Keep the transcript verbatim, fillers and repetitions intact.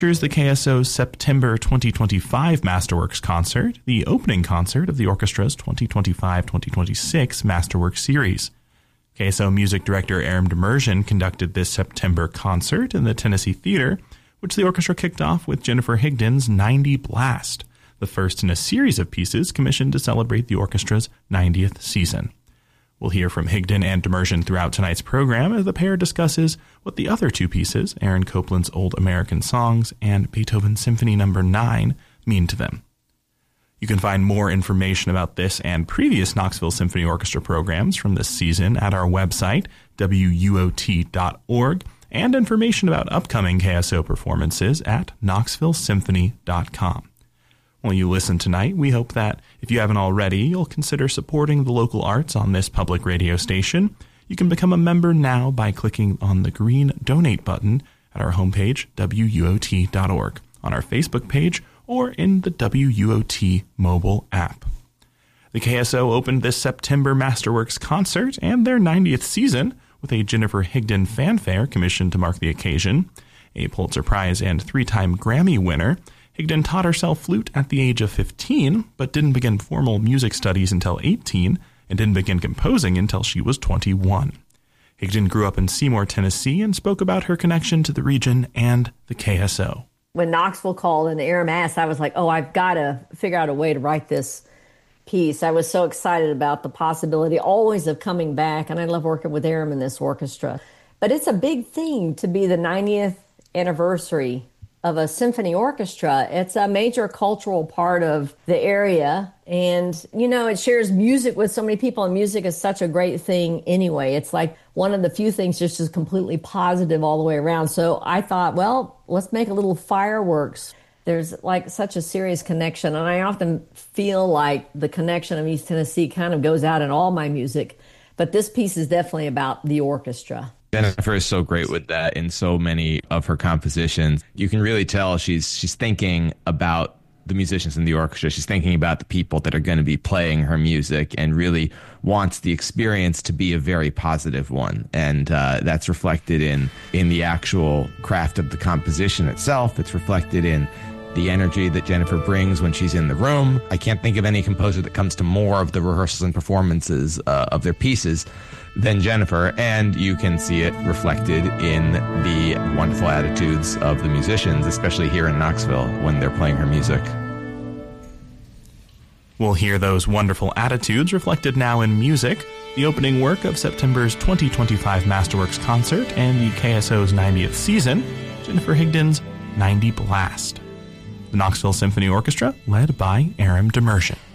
Here's the K S O's September twenty twenty-five Masterworks concert, the opening concert of the orchestra's twenty twenty-five twenty twenty-six Masterworks series. K S O music director Aram Demerjian conducted this September concert in the Tennessee Theater, which the orchestra kicked off with Jennifer Higdon's ninety Blast, the first in a series of pieces commissioned to celebrate the orchestra's ninetieth season. We'll hear from Higdon and Demerjian throughout tonight's program as the pair discusses what the other two pieces, Aaron Copland's Old American Songs and Beethoven's Symphony Number nine, mean to them. You can find more information about this and previous Knoxville Symphony Orchestra programs from this season at our website, W U O T dot org, and information about upcoming K S O performances at knoxville symphony dot com. While you listen tonight, we hope that, if you haven't already, you'll consider supporting the local arts on this public radio station. You can become a member now by clicking on the green Donate button at our homepage, W U O T dot org, on our Facebook page, or in the W U O T mobile app. The K S O opened this September Masterworks concert and their ninetieth season with a Jennifer Higdon fanfare commissioned to mark the occasion. A Pulitzer Prize and three-time Grammy winner, Higdon taught herself flute at the age of fifteen, but didn't begin formal music studies until eighteen, and didn't begin composing until she was twenty-one. Higdon grew up in Seymour, Tennessee, and spoke about her connection to the region and the K S O. When Knoxville called and Aram asked, I was like, oh, I've got to figure out a way to write this piece. I was so excited about the possibility always of coming back, and I love working with Aram in this orchestra. But it's a big thing to be the ninetieth anniversary of a symphony orchestra. It's a major cultural part of the area. And, you know, it shares music with so many people, and music is such a great thing anyway. It's like one of the few things just is completely positive all the way around. So I thought, well, let's make a little fireworks. There's like such a serious connection. And I often feel like the connection of East Tennessee kind of goes out in all my music. But this piece is definitely about the orchestra. Jennifer is so great with that in so many of her compositions. You can really tell she's she's thinking about the musicians in the orchestra. She's thinking about the people that are going to be playing her music and really wants the experience to be a very positive one. And uh, that's reflected in, in the actual craft of the composition itself. It's reflected in the energy that Jennifer brings when she's in the room. I can't think of any composer that comes to more of the rehearsals and performances uh, of their pieces than Jennifer, and you can see it reflected in the wonderful attitudes of the musicians, especially here in Knoxville when they're playing her music. We'll hear those wonderful attitudes reflected now in music, the opening work of September's twenty twenty-five Masterworks concert and the K S O's ninetieth season, Jennifer Higdon's ninety Blast. The Knoxville Symphony Orchestra, led by Aram Demerjian.